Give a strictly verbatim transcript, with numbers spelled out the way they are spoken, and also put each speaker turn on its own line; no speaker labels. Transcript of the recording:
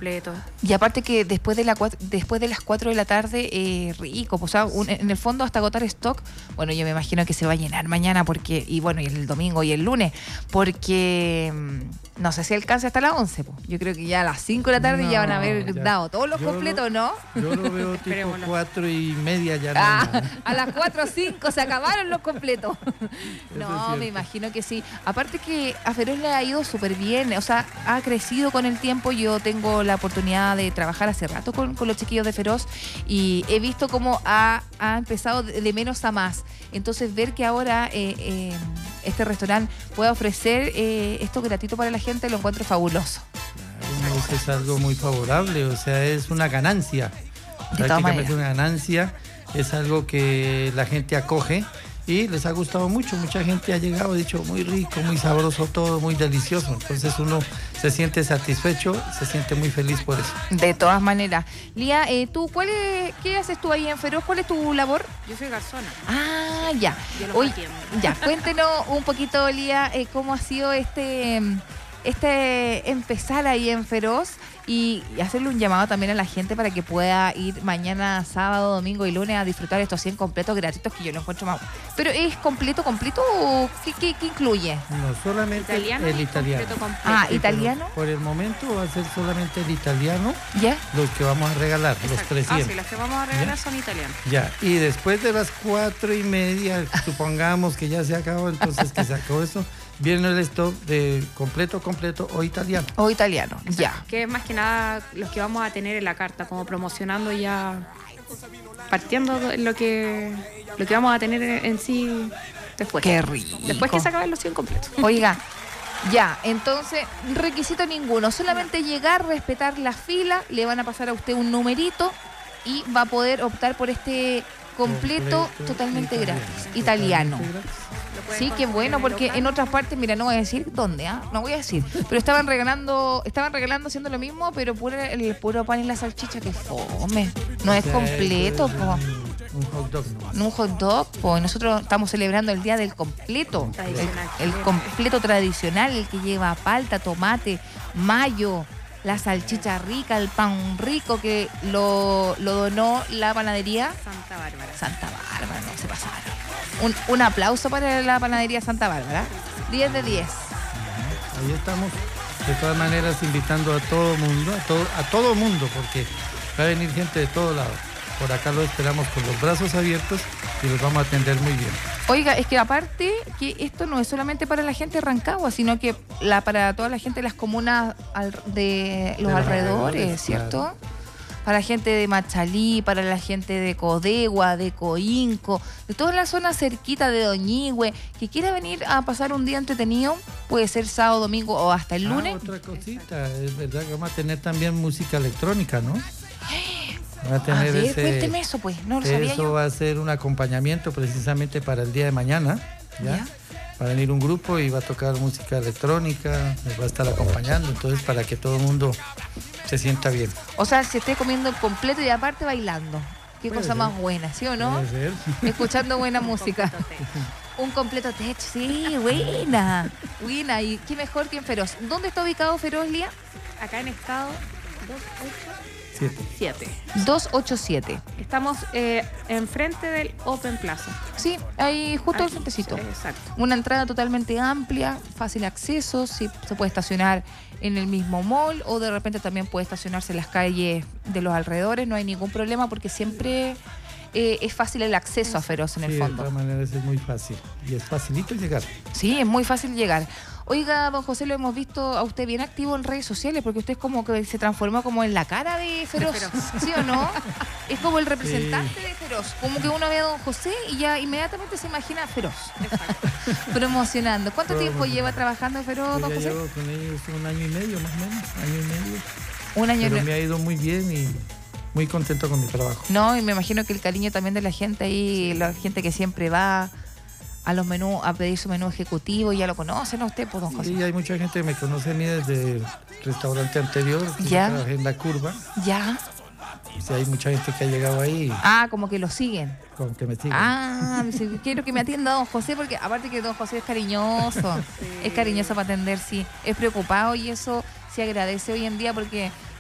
completo.
Y aparte que después de la cuat- después de las cuatro de la tarde, eh, rico, pues, o sea, un- en el fondo hasta agotar stock, bueno, yo me imagino que se va a llenar mañana, porque y bueno, y el domingo y el lunes, porque mm, no sé si alcanza hasta las once, pues. Yo creo que ya a las cinco de la tarde
No,
ya van a haber
ya.
dado todos los
Yo
completos,
lo-
¿no?
Yo lo veo tipo
Esperémoslo.
cuatro y media ya. No hay
Ah,
nada.
a las cuatro o cinco se acabaron los completos.
es
No,
cierto.
me imagino que sí. Aparte que a Feroz le ha ido súper bien, o sea, ha crecido con el tiempo. Yo tengo la oportunidad de trabajar hace rato con, con los chiquillos de Feroz y he visto cómo ha, ha empezado de, de menos a más. Entonces ver que ahora eh, eh, este restaurante pueda ofrecer eh, esto gratuito para la gente lo encuentro fabuloso.
Claro, eso es algo muy favorable, o sea, es una ganancia.
De todas
Prácticamente
maneras.
una ganancia, es algo que la gente acoge y les ha gustado mucho. Mucha gente ha llegado, ha dicho muy rico, muy sabroso todo, muy delicioso. Entonces uno se siente satisfecho, se siente muy feliz por eso.
De todas maneras. Lía, eh, ¿tú cuál es, qué haces tú ahí en Feroz? ¿Cuál es tu labor?
Yo soy garzona.
Ah, ya.
Yo los
Oye,
atiendo.
ya, cuéntenos un poquito, Lía, eh, cómo ha sido este, este empezar ahí en Feroz y, y hacerle un llamado también a la gente para que pueda ir mañana, sábado, domingo y lunes a disfrutar estos cien completos gratuitos que yo lo encuentro más. ¿Pero es completo, completo o qué, qué, qué incluye?
No solamente
Italiano
el
y
italiano.
completo, completo.
Ah,
Sí, pero
¿italiano?
Por el momento va a ser solamente el italiano
¿Ya?
los que vamos a regalar, los
Exacto. Ah,
trescientos.
sí, las que vamos a regalar
¿Ya?
son italianas.
Ya, y después de las cuatro y media, supongamos que ya se acabó, entonces que se acabó eso, viene el stock de completo, completo o italiano.
O italiano, ya.
Que es más que nada los que vamos a tener en la carta, como promocionando ya, partiendo de lo que lo que vamos a tener en, en sí después.
Qué rico.
Después que se acaben los cien completos.
Oiga, ya, entonces, requisito ninguno, solamente llegar, respetar la fila, le van a pasar a usted un numerito y va a poder optar por este completo,
Completo
totalmente
italiano.
gratis, italiano.
Totalmente gratis.
Lo pueden
Sí, qué
conseguir
bueno,
el
porque
local.
en otras partes, mira, no voy a decir dónde, ¿ah? No voy a decir, pero estaban regalando, estaban regalando haciendo lo mismo, pero puro, el puro pan y la salchicha, que fome, no es
O sea,
completo,
eso es
po.
un, un hot dog nomás.
Un hot dog, pues nosotros estamos celebrando el día del completo, el,
Tradicional.
el completo tradicional, el que lleva palta, tomate, mayo, la salchicha rica, el pan rico que lo, lo donó la panadería
Santa Bárbara.
Santa Bárbara, no se pasaron. Un, un aplauso para la panadería Santa Bárbara, diez de diez.
Ahí estamos, de todas maneras, invitando a todo mundo, a todo, a todo mundo, porque va a venir gente de todos lados. Por acá lo esperamos con los brazos abiertos y los vamos a atender muy bien.
Oiga, es que aparte que esto no es solamente para la gente de Rancagua, sino que la, para toda la gente de las comunas al- de los
los
alrededores,
alrededores,
¿cierto?
claro.
Para la gente de Machalí, para la gente de Codegua, de Coinco, de toda la zona cerquita de Doñigüe, que quiera venir a pasar un día entretenido, puede ser sábado, domingo o hasta el lunes.
Ah, otra cosita, es verdad que vamos a tener también música electrónica, ¿no? Va a
A
tener
ver,
ese-
cuénteme eso, pues, no lo sabía
Eso
yo.
va a ser un acompañamiento precisamente para el día de mañana, ¿ya?
Ya.
Va a venir un grupo y va a tocar música electrónica, nos va a estar acompañando, entonces para que todo el mundo se sienta bien.
O sea, se esté comiendo completo y aparte bailando. Qué
Puede
cosa
ser.
más buena, ¿sí o no?
Puede ser.
Escuchando buena música.
Completo té.
Un completo tech, sí, buena. Buena, y qué mejor que en Feroz. ¿Dónde está ubicado Feroz, Lía?
Acá en estado
Siete.
siete.
doscientos ochenta y siete.
Estamos eh, enfrente del Open Plaza.
Sí, ahí justo al
Aquí.
frentecito.
Exacto.
Una entrada totalmente amplia, fácil acceso, sí, se puede estacionar en el mismo mall o de repente también puede estacionarse en las calles de los alrededores, no hay ningún problema porque siempre eh, es fácil el acceso a Feroz en el
Sí, de
fondo.
todas maneras es muy fácil y es facilito llegar.
Sí, es muy fácil llegar. Oiga, don José, lo hemos visto a usted bien activo en redes sociales porque usted es como que se transformó como en la cara de Feroz,
De Feroz.
¿sí o no? Es como el representante de Feroz. Como que uno ve a don José y ya inmediatamente se imagina a Feroz. Promocionando. ¿Cuánto tiempo
Promocionando.
lleva trabajando en Feroz,
Yo
don
ya
José?
llevo con ellos un año y medio más o menos, año y medio.
Un año.
Pero
y-
me ha ido muy bien y muy contento con mi trabajo.
No, y me imagino que el cariño también de la gente ahí, la gente que siempre va a los menús, a pedir su menú ejecutivo, ya lo conocen a usted, pues, don José.
Sí, hay mucha gente que me conoce a mí desde el restaurante anterior, que
Ya.
yo trabajé en La Curva.
Ya.
O sea, hay mucha gente que ha llegado ahí
Ah, como que lo siguen.
con que me sigan.
Ah, dice, quiero que me atienda don José, porque aparte que don José es cariñoso, es cariñoso para atender, sí, es preocupado y eso se agradece hoy en día porque